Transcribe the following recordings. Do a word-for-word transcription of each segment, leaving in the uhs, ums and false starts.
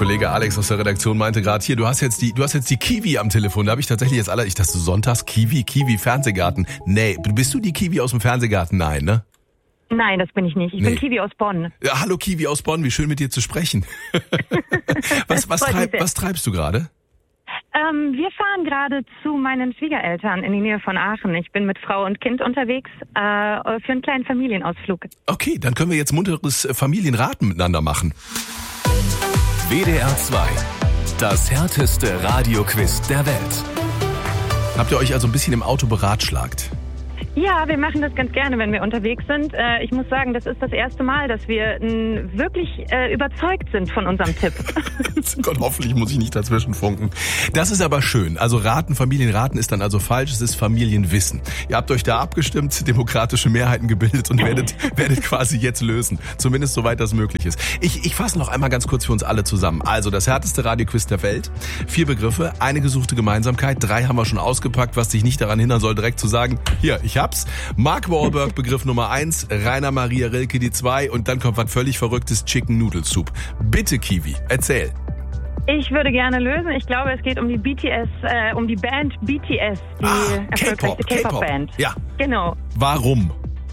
Kollege Alex aus der Redaktion meinte gerade, hier, du hast jetzt die, du hast jetzt die Kiwi am Telefon. Da habe ich tatsächlich jetzt alle, ich dachte, sonntags Kiwi, Kiwi Fernsehgarten. Nee, bist du die Kiwi aus dem Fernsehgarten? Nein, ne? Nein, das bin ich nicht. Ich nee. bin Kiwi aus Bonn. Ja, hallo Kiwi aus Bonn, wie schön mit dir zu sprechen. was, was, treib, was treibst du gerade? Ähm, wir fahren gerade zu meinen Schwiegereltern in die Nähe von Aachen. Ich bin mit Frau und Kind unterwegs äh, für einen kleinen Familienausflug. Okay, dann können wir jetzt munteres Familienraten miteinander machen. W D R zwei, das härteste Radioquiz der Welt. Habt ihr euch also ein bisschen im Auto beratschlagt? Ja, wir machen das ganz gerne, wenn wir unterwegs sind. Ich muss sagen, das ist das erste Mal, dass wir wirklich äh, überzeugt sind von unserem Tipp. Gott, hoffentlich muss ich nicht dazwischen funken. Das ist aber schön. Also Raten, Familienraten ist dann also falsch. Es ist Familienwissen. Ihr habt euch da abgestimmt, demokratische Mehrheiten gebildet und werdet, werdet quasi jetzt lösen. Zumindest soweit das möglich ist. Ich, ich fasse noch einmal ganz kurz für uns alle zusammen. Also das härteste Radioquiz der Welt. Vier Begriffe, eine gesuchte Gemeinsamkeit. Drei haben wir schon ausgepackt, was dich nicht daran hindern soll, direkt zu sagen, hier, ich hab's. Mark Wahlberg, Begriff Nummer eins, Rainer Maria Rilke die zwei und dann kommt was völlig Verrücktes, Chicken Noodle Soup. Bitte, Kiwi, erzähl. Ich würde gerne lösen. Ich glaube, es geht um die B T S, äh, um die Band B T S, die ah, erfolgreichste K-Pop-Band. Ja. Genau. Warum?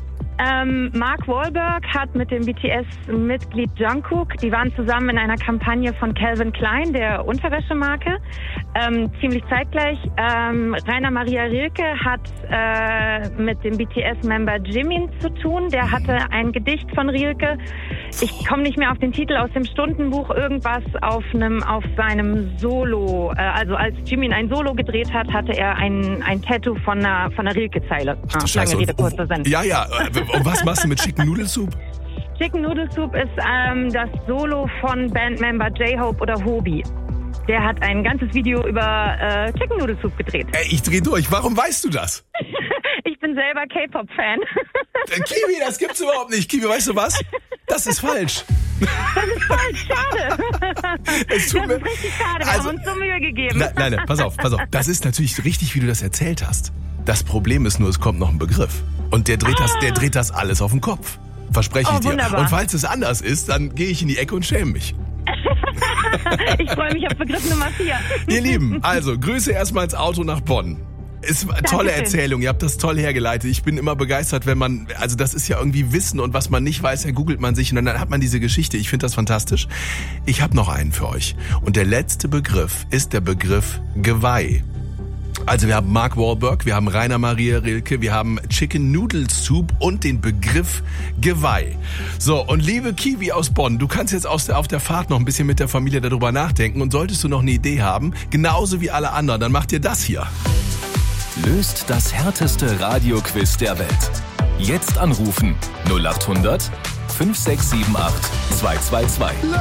Ähm, Mark Wahlberg hat mit dem B T S-Mitglied Jungkook, die waren zusammen in einer Kampagne von Calvin Klein, der Unterwäschemarke, ähm, ziemlich zeitgleich. Ähm, Rainer Maria Rilke hat äh, mit dem B T S-Member Jimin zu tun. Der hatte ein Gedicht von Rilke. Ich komme nicht mehr auf den Titel aus dem Stundenbuch. Irgendwas auf einem, auf seinem Solo. Äh, also als Jimin ein Solo gedreht hat, hatte er ein, ein Tattoo von einer, von einer Rilke-Zeile. Ah, lange Rede, kurzer Sinn. Ja, ja. Und was machst du mit Chicken Noodle Soup? Chicken Noodle Soup ist ähm, das Solo von Bandmember J-Hope oder Hobie. Der hat ein ganzes Video über äh, Chicken Noodle Soup gedreht. Ey, ich dreh durch. Warum weißt du das? Ich bin selber K-Pop-Fan. Kiwi, das gibt's überhaupt nicht. Kiwi, weißt du was? Das ist falsch. Das ist falsch, schade. Es tut das mir ist richtig schade, wir also, haben uns so Mühe gegeben. Nein, nein, nein, pass auf, pass auf. Das ist natürlich richtig, wie du das erzählt hast. Das Problem ist nur, es kommt noch ein Begriff. Und der dreht, ah. das, der dreht das alles auf den Kopf. Verspreche oh, ich dir. Wunderbar. Und falls es anders ist, dann gehe ich in die Ecke und schäme mich. Ich freue mich auf Begriff Nummer vier. Ihr Lieben, also Grüße erstmal ins Auto nach Bonn. Ist eine tolle Erzählung, ihr habt das toll hergeleitet. Ich bin immer begeistert, wenn man, also das ist ja irgendwie Wissen und was man nicht weiß, dann googelt man sich und dann hat man diese Geschichte. Ich finde das fantastisch. Ich habe noch einen für euch. Und der letzte Begriff ist der Begriff Geweih. Also wir haben Mark Wahlberg, wir haben Rainer Maria Rilke, wir haben Chicken Noodle Soup und den Begriff Geweih. So, und liebe Kiwi aus Bonn, du kannst jetzt aus der, auf der Fahrt noch ein bisschen mit der Familie darüber nachdenken und solltest du noch eine Idee haben, genauso wie alle anderen, dann mach dir das hier. Löst das härteste Radioquiz der Welt. Jetzt anrufen null acht hundert fünf sechs sieben acht zwei zwei zwei.